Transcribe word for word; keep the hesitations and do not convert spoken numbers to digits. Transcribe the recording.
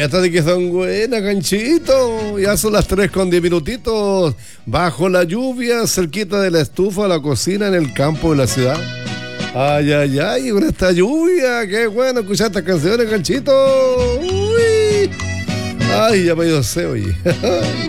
estas de que son buenas, Ganchito. Ya son las tres con diez minutitos. Bajo la lluvia, cerquita de la estufa, la cocina, en el campo de la ciudad. Ay, ay, ay, con esta lluvia. Qué bueno escuchar estas canciones, Ganchito. Uy. Ay, ya me dio sed, oye.